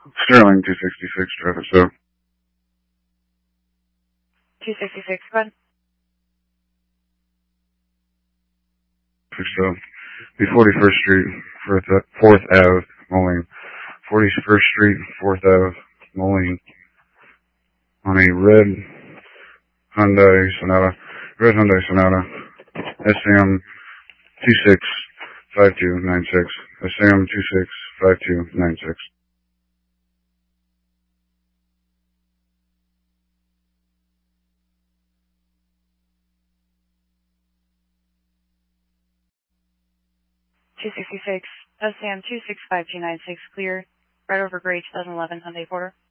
Sterling 266, traffic stop. 266, go ahead. Traffic stop. Be 41st Street, 4th Ave, Moline. 41st Street, 4th Ave, Moline. On a red Hyundai Sonata, SM 265296, SM 265296. SM 265296, clear, right over grade 2011 Hyundai Porter.